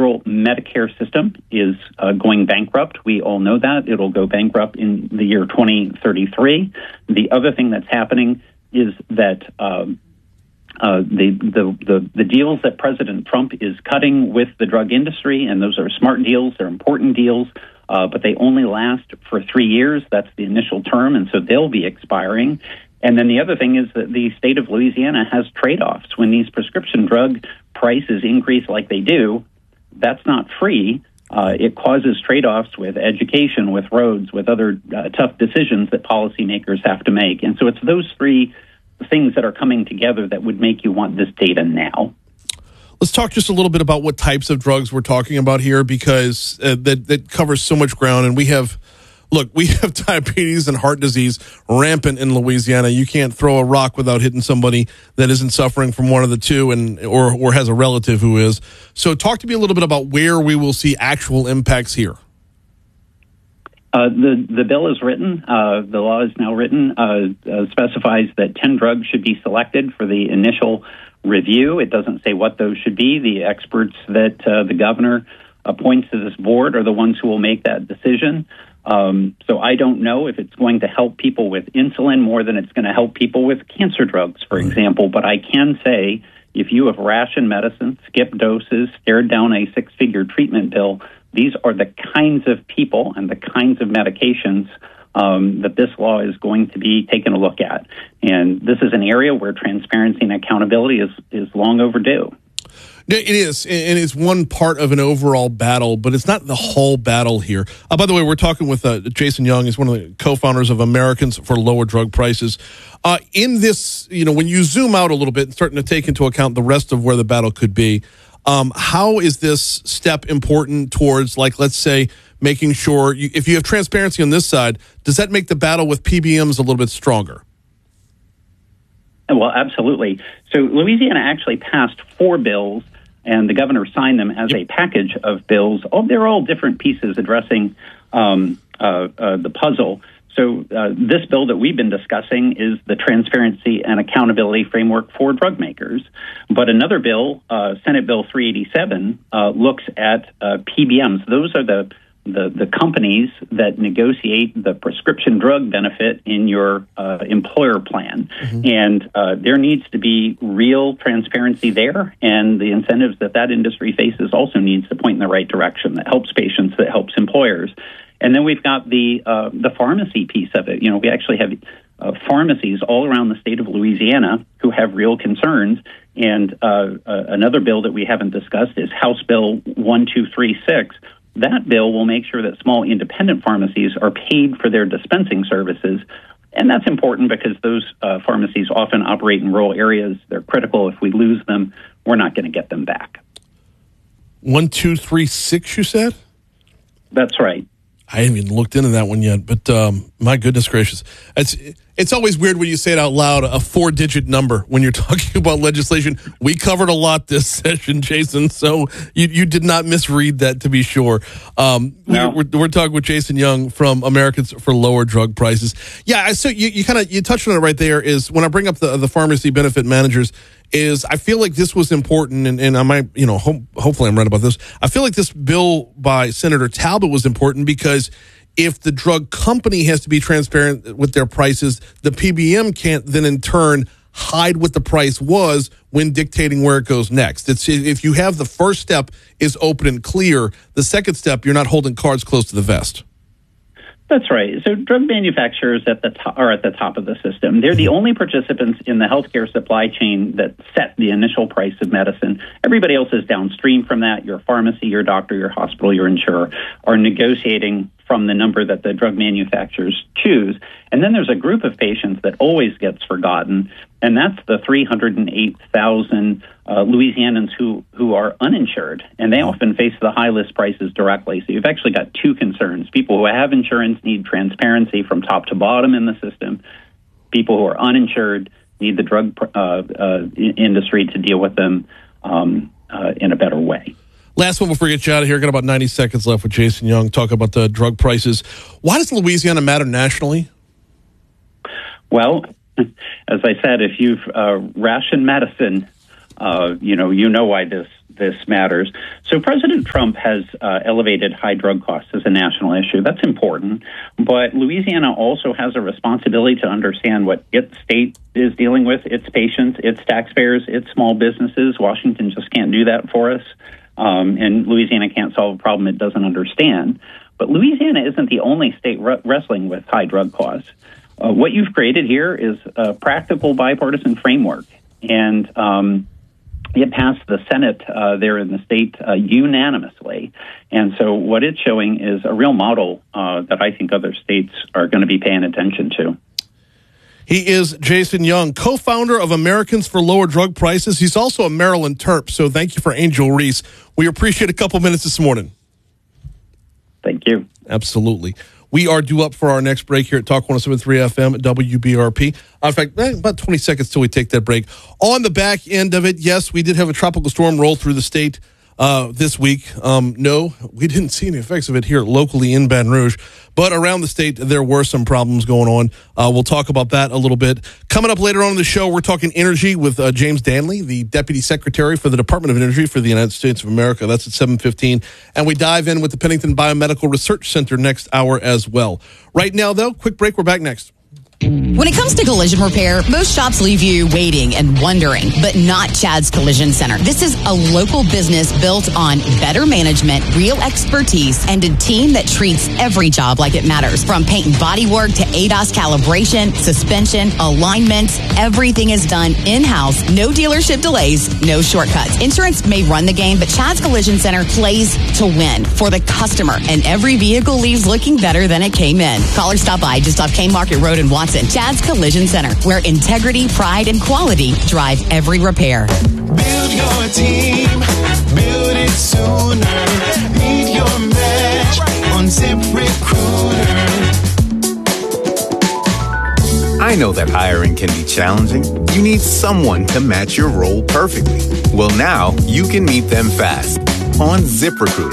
federal Medicare system is going bankrupt. We all know that. It'll go bankrupt in the year 2033. The other thing that's happening is that the deals that President Trump is cutting with the drug industry, and those are smart deals, they're important deals, but they only last for 3 years. That's the initial term, and so they'll be expiring. And then the other thing is that the state of Louisiana has trade-offs. When these prescription drug prices increase like they do, that's not free. It causes trade-offs with education, with roads, with other tough decisions that policymakers have to make. And so it's those three things that are coming together that would make you want this data now. Let's talk just a little bit about what types of drugs we're talking about here, because that covers so much ground. And we have diabetes and heart disease rampant in Louisiana. You can't throw a rock without hitting somebody that isn't suffering from one of the two or has a relative who is. So talk to me a little bit about where we will see actual impacts here. The bill is written, the law is now written, specifies that 10 drugs should be selected for the initial review. It doesn't say what those should be. The experts that the governor appoints to this board are the ones who will make that decision. So I don't know if it's going to help people with insulin more than it's going to help people with cancer drugs, for example. But I can say if you have rationed medicine, skipped doses, stared down a six-figure treatment bill, these are the kinds of people and the kinds of medications that this law is going to be taking a look at. And this is an area where transparency and accountability is long overdue. It is, and it's one part of an overall battle, but it's not the whole battle here. By the way, we're talking with Jason Young. He's one of the co-founders of Americans for Lower Drug Prices. In this, when you zoom out a little bit and starting to take into account the rest of where the battle could be, how is this step important towards, like, let's say, making sure, if you have transparency on this side, does that make the battle with PBMs a little bit stronger? Well, absolutely. So Louisiana actually passed 4 bills, and the governor signed them as a package of bills. They're all different pieces addressing the puzzle. So this bill that we've been discussing is the transparency and accountability framework for drug makers. But another bill, Senate Bill 387, looks at PBMs. Those are the companies that negotiate the prescription drug benefit in your employer plan. Mm-hmm. And there needs to be real transparency there, and the incentives that industry faces also needs to point in the right direction that helps patients, that helps employers. And then we've got the pharmacy piece of it. We actually have pharmacies all around the state of Louisiana who have real concerns. And another bill that we haven't discussed is House Bill 1236. That bill will make sure that small independent pharmacies are paid for their dispensing services. And that's important because those pharmacies often operate in rural areas. They're critical. If we lose them, we're not going to get them back. 1236, you said? That's right. I haven't even looked into that one yet, but my goodness gracious. It's always weird when you say it out loud, a 4-digit number when you're talking about legislation. We covered a lot this session, Jason, so you did not misread that, to be sure. No. We're talking with Jason Young from Americans for Lower Drug Prices. Yeah, so you touched on it right there, is when I bring up the pharmacy benefit managers, is I feel like this was important, and I might, hopefully I'm right about this. I feel like this bill by Senator Talbot was important because if the drug company has to be transparent with their prices, the PBM can't then in turn hide what the price was when dictating where it goes next. It's if you have the first step is open and clear, the second step, you're not holding cards close to the vest. That's right. So drug manufacturers are at the top of the system. They're the only participants in the healthcare supply chain that set the initial price of medicine. Everybody else is downstream from that. Your pharmacy, your doctor, your hospital, your insurer are negotiating from the number that the drug manufacturers choose. And then there's a group of patients that always gets forgotten, and that's the 308,000 Louisianans who are uninsured, and they often face the high list prices directly. So you've actually got two concerns. People who have insurance need transparency from top to bottom in the system. People who are uninsured need the drug industry to deal with them in a better way. Last one before we get you out of here. Got about 90 seconds left with Jason Young. Talk about the drug prices. Why does Louisiana matter nationally? Well, as I said, if you've rationed medicine, you know why this this matters. So President Trump has elevated high drug costs as a national issue. That's important. But Louisiana also has a responsibility to understand what its state is dealing with, its patients, its taxpayers, its small businesses. Washington just can't do that for us. And Louisiana can't solve a problem it doesn't understand. But Louisiana isn't the only state wrestling with high drug costs. What you've created here is a practical bipartisan framework. And it passed the Senate there in the state unanimously. And so what it's showing is a real model that I think other states are going to be paying attention to. He is Jason Young, co-founder of Americans for Lower Drug Prices. He's also a Maryland Terp, so thank you for Angel Reese. We appreciate a couple minutes this morning. Thank you. Absolutely. We are due up for our next break here at Talk 107.3 FM WBRP. In fact, about 20 seconds till we take that break. On the back end of it, yes, we did have a tropical storm roll through the state this week. No, we didn't see any effects of it here locally in Baton Rouge, but around the state, there were some problems going on. We'll talk about that a little bit. Coming up later on in the show, we're talking energy with James Danley, the Deputy Secretary for the Department of Energy for the United States of America. That's at 7:15. And we dive in with the Pennington Biomedical Research Center next hour as well. Right now, though, quick break. We're back next. When it comes to collision repair, most shops leave you waiting and wondering, but not Chad's Collision Center. This is a local business built on better management, real expertise, and a team that treats every job like it matters. From paint and body work to ADAS calibration, suspension, alignment, everything is done in-house. No dealership delays, no shortcuts. Insurance may run the game, but Chad's Collision Center plays to win for the customer, and every vehicle leaves looking better than it came in. Call or stop by just off Kane Market Road in Watson. Chad's Collision Center, where integrity, pride, and quality drive every repair. Build your team, build it sooner. Need your match on ZipRecruiter. I know that hiring can be challenging. You need someone to match your role perfectly. Well, now you can meet them fast on ZipRecruiter.